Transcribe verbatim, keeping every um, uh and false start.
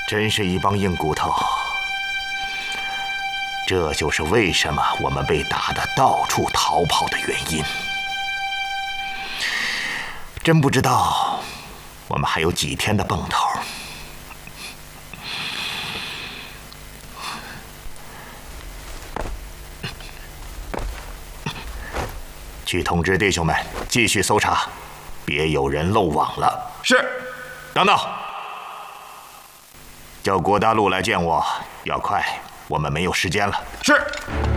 真是一帮硬骨头。这就是为什么我们被打得到处逃跑的原因。真不知道我们还有几天的蹦头。去通知弟兄们继续搜查，别有人漏网了。 是。 等等，叫郭大路来见我，要快，我们没有时间了。 是。